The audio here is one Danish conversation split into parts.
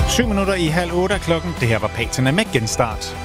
7 minutter i 7:30 klokken. Det her var Patina med Genstart.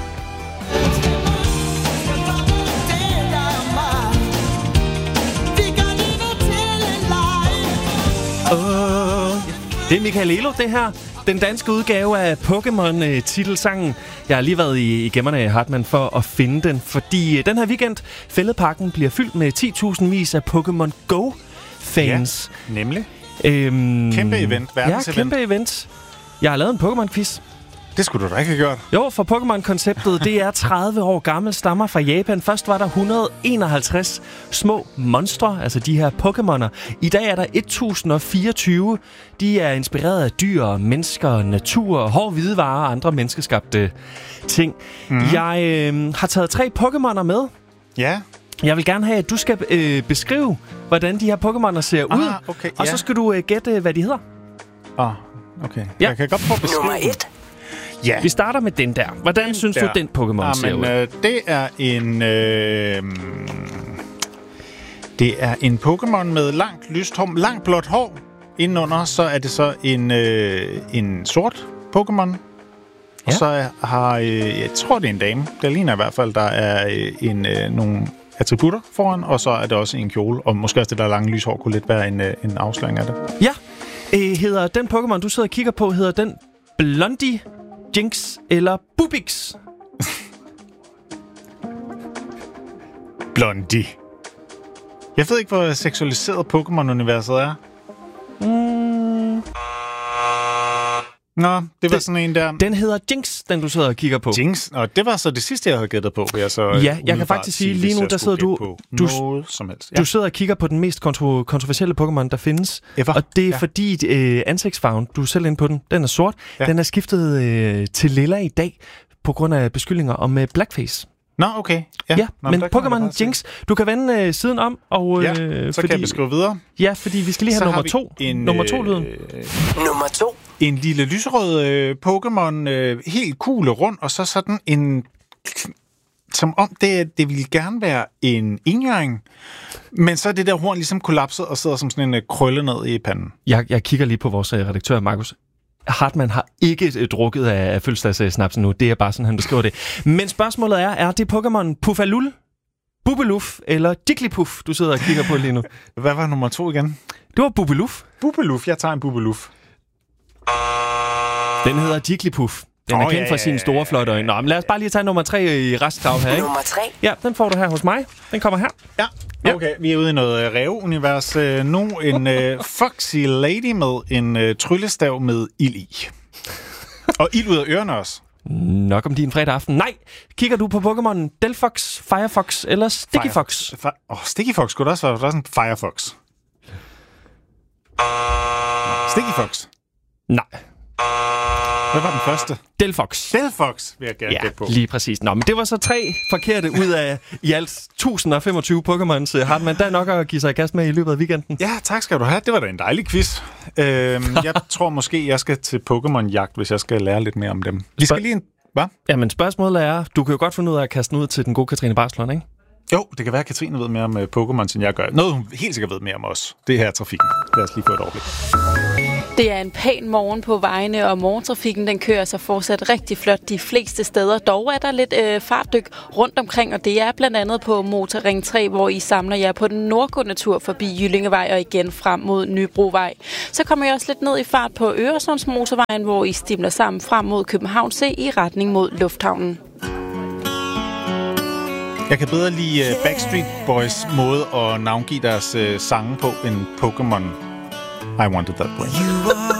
Det er Michael Elo, det her. Den danske udgave af Pokémon-titelsangen. Jeg har lige været i gemmerne af Hartmann for at finde den, fordi den her weekend, Fælledparken bliver fyldt med 10.000 vis af Pokémon Go-fans. Ja, nemlig. Kæmpe event, verdensevent. Ja, kæmpe event. Jeg har lavet en Pokémon-quiz. Det skulle du da ikke have gjort. Jo, for Pokémon-konceptet, det er 30 år gammelt, stammer fra Japan. Først var der 151 små monstre, altså de her Pokémoner. I dag er der 1024. De er inspireret af dyr, mennesker, natur, hård hvidevarer og andre menneskeskabte ting. Jeg har taget 3 Pokémoner med. Ja. Jeg vil gerne have, at du skal beskrive, hvordan de her Pokémoner ser ud. Okay, og så skal du gætte, hvad de hedder. Okay. Ja. Jeg kan godt prøve at beskrive. Nummer 1. Ja. Vi starter med den der. Hvordan synes du, den Pokémon ser ud? Det er en... det er en Pokémon med langt lyst hår, langt blåt hår. Indenunder så er det så en sort Pokémon. Ja. Og så har... jeg tror, det er en dame. Det ligner i hvert fald, der er nogle attributter foran. Og så er det også en kjole. Og måske også det der lange lyshår kunne lidt være en afsløring af det. Ja. Hedder den Pokémon, du sidder og kigger på, hedder den Blondie, Jinx eller Bubix? Blondie. Jeg ved ikke, hvor seksualiseret Pokémon-universet er. Nå, det var sådan en der... Den hedder Jinx, den du sidder og kigger på. Jinx? Og det var så det sidste, jeg havde gættet på. Jeg kan faktisk sige, lige nu, der sidder du... Noget som helst. Ja. Du sidder og kigger på den mest kontroversielle Pokémon, der findes. Ever. Og det er fordi ansigtsfarven, du er selv inde på den er sort. Ja. Den er skiftet til lilla i dag, på grund af beskyldninger om blackface. Nå, okay. Ja, men Pokémon Jinx, du kan vende siden om. Og, så kan jeg beskrive videre. Ja, fordi vi skal lige have nummer 2. Nummer 2-lyden. Nummer 2. En lille lyserød Pokémon, helt cool og rund, og så sådan en... Som om det ville gerne være en enhjørning, men så er det der horn ligesom kollapset og sidder som sådan en krølle ned i panden. Jeg kigger lige på vores redaktør, Markus. Hartmann har ikke drukket af fødselsdagssnapsen nu. Det er bare sådan, han beskriver det. Men spørgsmålet er det Pokémon Puffalul, Bubeluf eller Jigglypuff, du sidder og kigger på lige nu? Hvad var nummer 2 igen? Det var Bubeluf. Bubeluf, jeg tager en Bubeluf. Den hedder Jigglypuff. Den er kendt for sine store, flotte øjne. Nå, men lad os bare lige tage nummer 3 i restkrav her, ikke? Nummer 3. Ja, den får du her hos mig. Den kommer her. Ja, okay. Vi er ude i noget ræveunivers. Nu en foxy lady med en tryllestav med ild i. Og ild ud af ørerne også. Nok om din fredag aften. Nej! Kigger du på Pokémon Delphox, Firefox eller Sticky Fox? Sticky Fox skulle også være sådan Firefox. Sticky Fox? Nej. Hvad var den første? Delphox. Delphox vil jeg gerne gætte på. Lige præcis. Nå, men det var så 3 forkerte ud af i alt 1025 Pokémons. Hartmann, der er nok at give sig i kast med i løbet af weekenden. Ja, tak skal du have. Det var da en dejlig quiz. Jeg tror måske, jeg skal til Pokémon-jagt, hvis jeg skal lære lidt mere om dem. Vi skal lige hvad? Jamen, spørgsmålet er, du kan jo godt finde ud af at kaste den ud til den gode Katrine Barslund, ikke? Jo, det kan være, at Katrine ved mere om Pokémon, end jeg gør. Noget, hun helt sikkert ved mere om os. Det her er trafikken. Lad os lige få et overblik. Det er en pæn morgen på vejene, og morgentrafikken den kører sig fortsat rigtig flot de fleste steder. Dog er der lidt fartdyk rundt omkring, og det er blandt andet på Motorring 3, hvor I samler jer på den nordgående tur forbi Jyllingevej og igen frem mod Nybrovej. Så kommer jeg også lidt ned i fart på Øresundsmotorvejen, hvor I stimler sammen frem mod København C i retning mod Lufthavnen. Jeg kan bedre lide Backstreet Boys måde at navngive deres sange på end Pokémon I Wanted That Way.